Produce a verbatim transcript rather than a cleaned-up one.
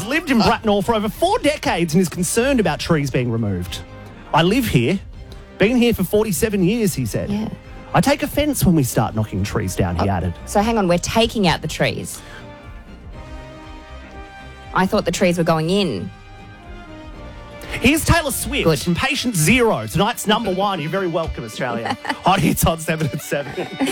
He's lived in Bracknell for over four decades and is concerned about trees being removed. I live here. Been here for forty-seven years, he said. Yeah. I take offence when we start knocking trees down, he Oh, added. So hang on, we're taking out the trees. I thought the trees were going in. Here's Taylor Swift Good. from Patient Zero, tonight's number one. You're very welcome, Australia. Hot Hits on seven at seven.